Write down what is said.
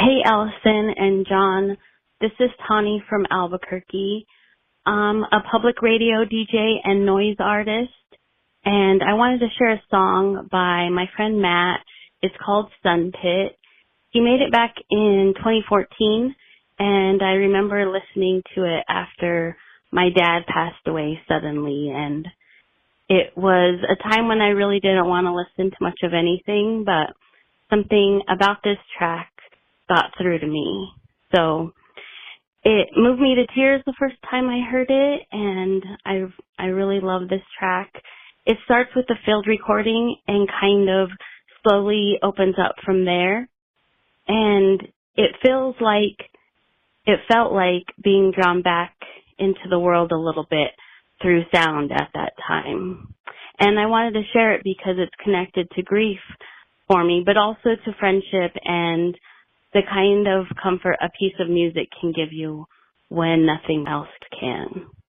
Hey, Allison and John. This is Tani from Albuquerque. I'm a public radio DJ and noise artist, and I wanted to share a song by my friend Matt. It's called Sun Pit. He made it back in 2014, and I remember listening to it after my dad passed away suddenly, and it was a time when I really didn't want to listen to much of anything, but something about this track got through to me. So it moved me to tears the first time I heard it, and I really love this track. It starts with the field recording and kind of slowly opens up from there, and it felt like being drawn back into the world a little bit through sound at that time. And I wanted to share it because it's connected to grief for me, but also to friendship and the kind of comfort a piece of music can give you when nothing else can.